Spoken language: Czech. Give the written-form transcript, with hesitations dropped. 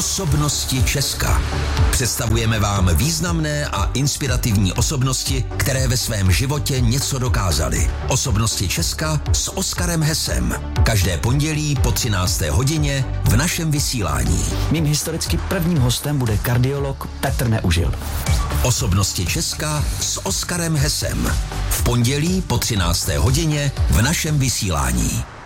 Osobnosti Česka. Představujeme vám významné a inspirativní osobnosti, které ve svém životě něco dokázaly. Osobnosti Česka s Oskarem Hesem. Každé pondělí po 13. hodině v našem vysílání. Mým historicky prvním hostem bude kardiolog Petr Neužil. Osobnosti Česka s Oskarem Hesem. V pondělí po 13. hodině v našem vysílání.